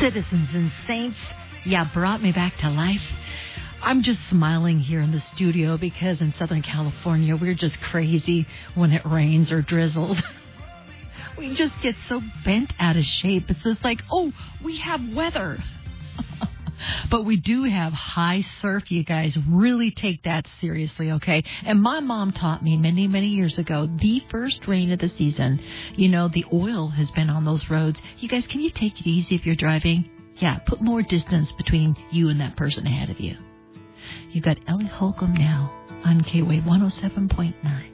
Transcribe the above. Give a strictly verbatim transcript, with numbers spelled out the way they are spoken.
Citizens and saints, yeah, brought me back to life. I'm just smiling here in the studio because in Southern California, we're just crazy when it rains or drizzles. We just get so bent out of shape. It's just like, oh, we have weather. But we do have high surf, you guys. Really take that seriously, okay? And my mom taught me many, many years ago, the first rain of the season, you know, the oil has been on those roads. You guys, can you take it easy if you're driving? Yeah, put more distance between you and that person ahead of you. You got Ellie Holcomb now on K W A one oh seven point nine.